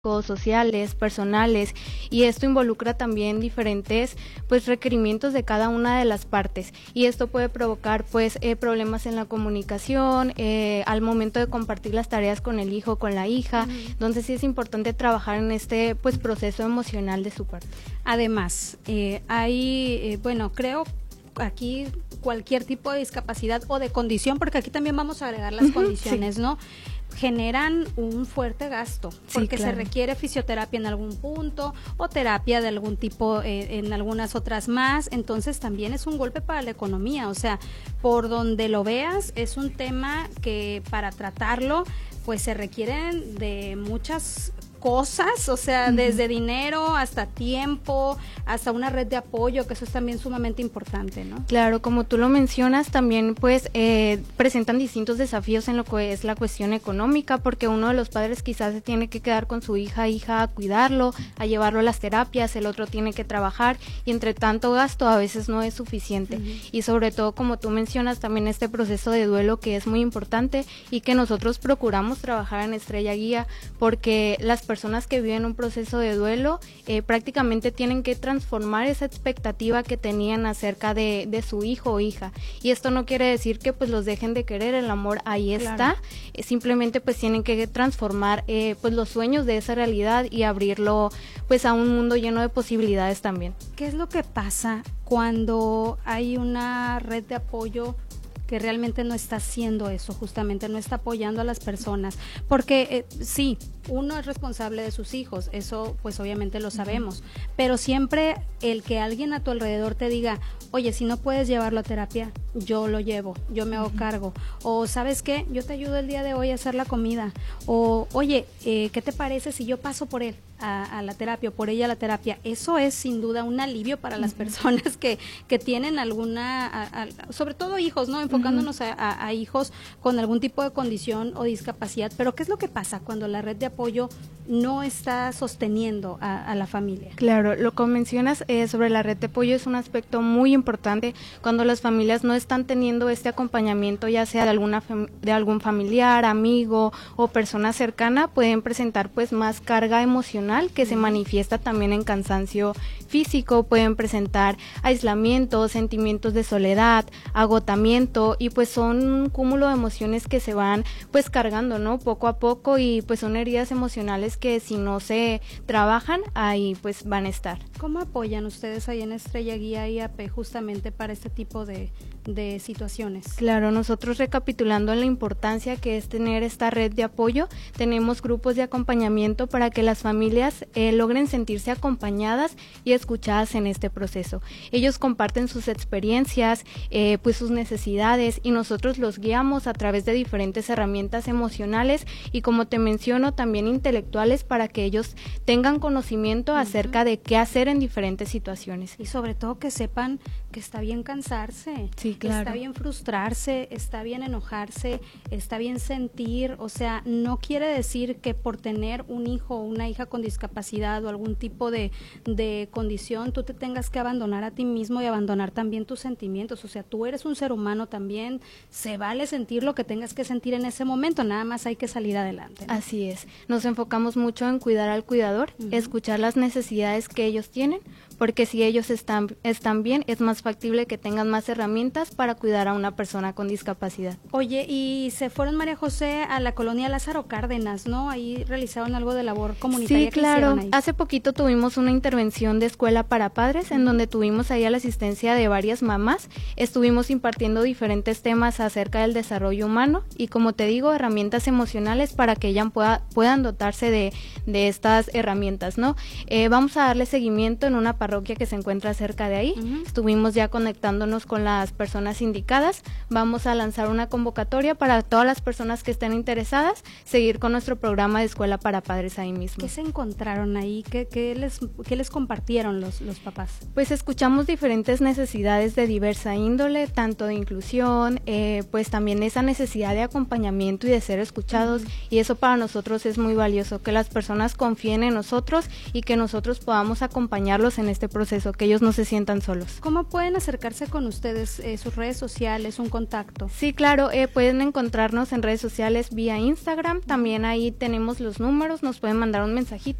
sociales, personales, y esto involucra también diferentes pues requerimientos de cada una de las partes, y esto puede provocar pues problemas en la comunicación al momento de compartir las tareas con el hijo, con la hija. Entonces sí es importante trabajar en este pues proceso emocional de su parte. Además, creo aquí cualquier tipo de discapacidad o de condición, porque aquí también vamos a agregar las condiciones, sí, ¿no? Generan un fuerte gasto, porque sí, claro, se requiere fisioterapia en algún punto o terapia de algún tipo en algunas otras más. Entonces también es un golpe para la economía, o sea, por donde lo veas es un tema que para tratarlo pues se requieren de muchas cosas, o sea, desde dinero hasta tiempo, hasta una red de apoyo, que eso es también sumamente importante, ¿no? Claro, como tú lo mencionas, también pues presentan distintos desafíos en lo que es la cuestión económica, porque uno de los padres quizás se tiene que quedar con su hija a cuidarlo, a llevarlo a las terapias, el otro tiene que trabajar, y entre tanto gasto a veces no es suficiente. Y sobre todo, como tú mencionas, también este proceso de duelo que es muy importante y que nosotros procuramos trabajar en Estrella Guía, porque las personas que viven un proceso de duelo prácticamente tienen que transformar esa expectativa que tenían acerca de su hijo o hija, y esto no quiere decir que pues los dejen de querer, el amor ahí está, simplemente pues tienen que transformar pues los sueños de esa realidad y abrirlo pues a un mundo lleno de posibilidades también. ¿Qué es lo que pasa cuando hay una red de apoyo que realmente no está haciendo eso, justamente no está apoyando a las personas? Porque sí, uno es responsable de sus hijos, eso pues obviamente lo sabemos, pero siempre el que alguien a tu alrededor te diga, oye, si no puedes llevarlo a terapia, yo lo llevo, yo me hago cargo, o ¿sabes qué? Yo te ayudo el día de hoy a hacer la comida, o oye, ¿qué te parece si yo paso por él a la terapia o por ella a la terapia? Eso es sin duda un alivio para las personas que tienen alguna, sobre todo hijos, ¿no? Enfocándonos a hijos con algún tipo de condición o discapacidad. Pero ¿qué es lo que pasa cuando la red de apoyo no está sosteniendo a la familia? Claro, lo que mencionas sobre la red de apoyo es un aspecto muy importante cuando las familias no están teniendo este acompañamiento, ya sea de algún familiar, amigo o persona cercana, pueden presentar pues más carga emocional que se manifiesta también en cansancio físico, pueden presentar aislamiento, sentimientos de soledad, agotamiento, y pues son un cúmulo de emociones que se van pues cargando, ¿no? Poco a poco, y pues son heridas emocionales que si no se trabajan, ahí pues van a estar. ¿Cómo apoyan ustedes ahí en Estrella Guía y AP justamente para este tipo de situaciones? Claro, nosotros recapitulando la importancia que es tener esta red de apoyo, tenemos grupos de acompañamiento para que las familias logren sentirse acompañadas y escuchadas en este proceso. Ellos comparten sus experiencias, pues sus necesidades, y nosotros los guiamos a través de diferentes herramientas emocionales y, como te menciono, también intelectuales, para que ellos tengan conocimiento acerca de qué hacer en diferentes situaciones. Y sobre todo que sepan que está bien cansarse, sí, claro, está bien frustrarse, está bien enojarse, está bien sentir, o sea, no quiere decir que por tener un hijo o una hija con discapacidad o algún tipo de condición, tú te tengas que abandonar a ti mismo y abandonar también tus sentimientos. O sea, tú eres un ser humano también, se vale sentir lo que tengas que sentir en ese momento, nada más hay que salir adelante, ¿no? Así es, nos enfocamos mucho en cuidar al cuidador, escuchar las necesidades que ellos tienen, porque si ellos están bien, es más factible que tengan más herramientas para cuidar a una persona con discapacidad. Oye, y se fueron, María José, a la colonia Lázaro Cárdenas, ¿no? Ahí realizaron algo de labor comunitaria. Sí, claro, hace poquito tuvimos una intervención de escuela para padres, en donde tuvimos ahí a la asistencia de varias mamás, estuvimos impartiendo diferentes temas acerca del desarrollo humano y, como te digo, herramientas emocionales para que ellas puedan dotarse de estas herramientas, ¿no? Vamos a darle seguimiento en una parroquia que se encuentra cerca de ahí. Estuvimos ya conectándonos con las personas indicadas. Vamos a lanzar una convocatoria para todas las personas que estén interesadas, seguir con nuestro programa de escuela para padres ahí mismo. ¿Qué se encontraron ahí? ¿Qué les compartieron los papás? Pues escuchamos diferentes necesidades de diversa índole, tanto de inclusión, pues también esa necesidad de acompañamiento y de ser escuchados, y eso para nosotros es muy valioso, que las personas confíen en nosotros y que nosotros podamos acompañarlos en este este proceso, que ellos no se sientan solos. ¿Cómo pueden acercarse con ustedes? ¿Sus redes sociales, un contacto? Sí, claro, pueden encontrarnos en redes sociales vía Instagram, también ahí tenemos los números, nos pueden mandar un mensajito